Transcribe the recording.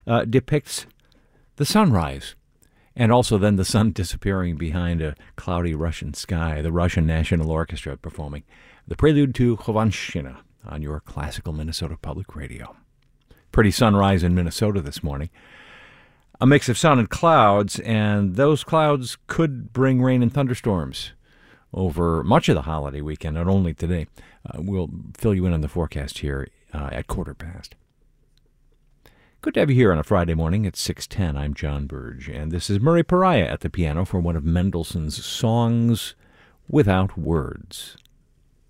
depicts the sunrise, and also then the sun disappearing behind a cloudy Russian sky. The Russian National Orchestra performing the prelude to Khovanshchina on your classical Minnesota Public Radio. Pretty sunrise in Minnesota this morning. A mix of sun and clouds, and those clouds could bring rain and thunderstorms over much of the holiday weekend, not only today. We'll fill you in on the forecast here at 1:15. Good to have you here on a Friday morning at 6:10. I'm John Burge, and this is Murray Pariah at the piano for one of Mendelssohn's Songs Without Words.